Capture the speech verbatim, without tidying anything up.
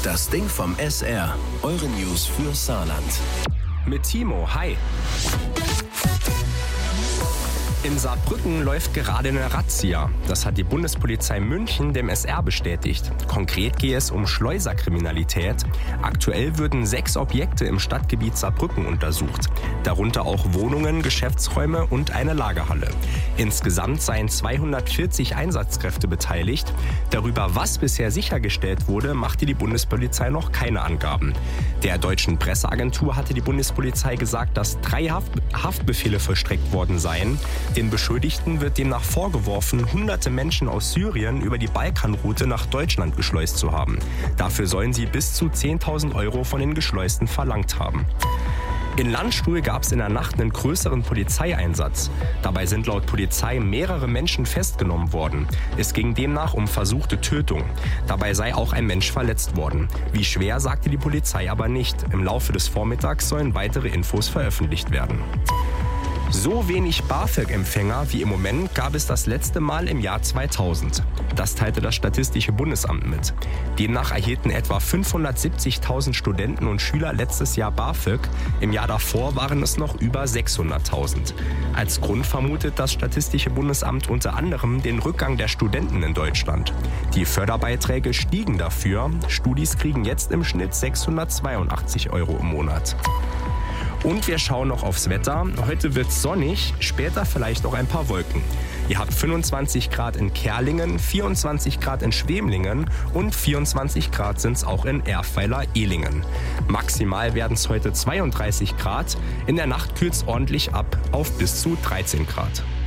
Das Ding vom S R. Eure News für Saarland. Mit Timo, hi. In Saarbrücken läuft gerade eine Razzia. Das hat die Bundespolizei München dem S R bestätigt. Konkret gehe es um Schleuserkriminalität. Aktuell würden sechs Objekte im Stadtgebiet Saarbrücken untersucht. Darunter auch Wohnungen, Geschäftsräume und eine Lagerhalle. Insgesamt seien zweihundertvierzig Einsatzkräfte beteiligt. Darüber, was bisher sichergestellt wurde, machte die Bundespolizei noch keine Angaben. Der deutschen Presseagentur hatte die Bundespolizei gesagt, dass drei Haft- Haftbefehle vollstreckt worden seien. Den Beschuldigten wird demnach vorgeworfen, hunderte Menschen aus Syrien über die Balkanroute nach Deutschland geschleust zu haben. Dafür sollen sie bis zu zehntausend Euro von den Geschleusten verlangt haben. In Landstuhl gab es in der Nacht einen größeren Polizeieinsatz. Dabei sind laut Polizei mehrere Menschen festgenommen worden. Es ging demnach um versuchte Tötung. Dabei sei auch ein Mensch verletzt worden. Wie schwer, sagte die Polizei aber nicht. Im Laufe des Vormittags sollen weitere Infos veröffentlicht werden. So wenig BAföG-Empfänger wie im Moment gab es das letzte Mal im Jahr zweitausend. Das teilte das Statistische Bundesamt mit. Demnach erhielten etwa fünfhundertsiebzigtausend Studenten und Schüler letztes Jahr BAföG. Im Jahr davor waren es noch über sechshunderttausend. Als Grund vermutet das Statistische Bundesamt unter anderem den Rückgang der Studenten in Deutschland. Die Förderbeiträge stiegen dafür. Studis kriegen jetzt im Schnitt sechshundertzweiundachtzig Euro im Monat. Und wir schauen noch aufs Wetter. Heute wird es sonnig, später vielleicht auch ein paar Wolken. Ihr habt fünfundzwanzig Grad in Kerlingen, vierundzwanzig Grad in Schwemlingen und vierundzwanzig Grad sind es auch in Erfweiler-Ehlingen. Maximal werden es heute zweiunddreißig Grad. In der Nacht kühlt es ordentlich ab auf bis zu dreizehn Grad.